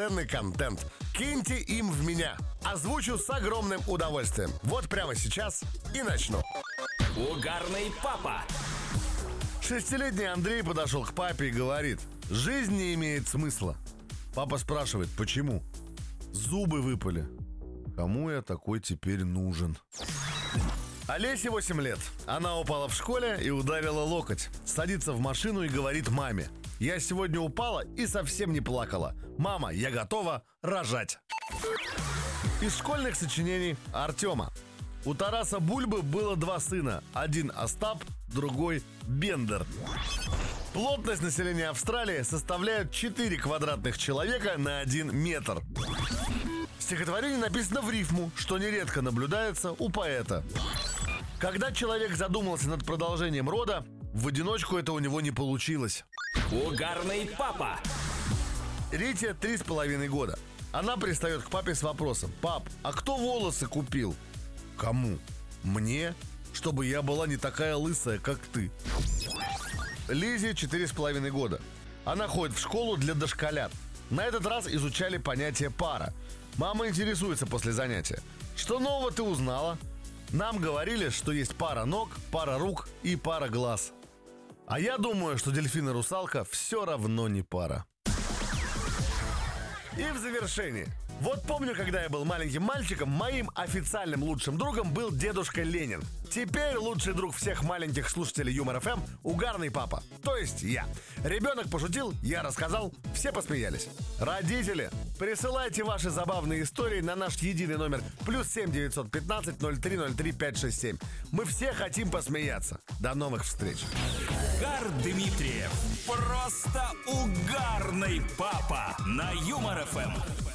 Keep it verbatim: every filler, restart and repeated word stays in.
полноценный контент. Киньте им в меня. Озвучу с огромным удовольствием. Вот прямо сейчас и начну. Угарный папа. Шестилетний Андрей подошел к папе и говорит: жизнь не имеет смысла. Папа спрашивает: почему? Зубы выпали. Кому я такой теперь нужен? Олесе восемь лет. Она упала в школе и ударила локоть. Садится в машину и говорит маме: я сегодня упала и совсем не плакала. Мама, я готова рожать. Из школьных сочинений Артема. У Тараса Бульбы было два сына. Один Остап, другой Бендер. Плотность населения Австралии составляет четыре квадратных человека на один метр. Стихотворение написано в рифму, что нередко наблюдается у поэта. Когда человек задумался над продолжением рода, в одиночку это у него не получилось. Угарный папа. Рите три с половиной года. Она пристает к папе с вопросом: пап, а кто волосы купил? Кому? Мне? Чтобы я была не такая лысая, как ты. Лизе четыре с половиной года. Она ходит в школу для дошколят. На этот раз изучали понятие пара. Мама интересуется после занятия: что нового ты узнала? Нам говорили, что есть пара ног, пара рук и пара глаз. А я думаю, что дельфин и русалка все равно не пара. И в завершении. Вот помню, когда я был маленьким мальчиком, моим официальным лучшим другом был дедушка Ленин. Теперь лучший друг всех маленьких слушателей Юмор эф эм — угарный папа. То есть я. Ребенок пошутил, я рассказал, все посмеялись. Родители, присылайте ваши забавные истории на наш единый номер плюс семь девятьсот пятнадцать ноль три ноль три пять шесть семь. Мы все хотим посмеяться. До новых встреч. Гар Дмитриев. Просто угарный папа на Юмор эф эм.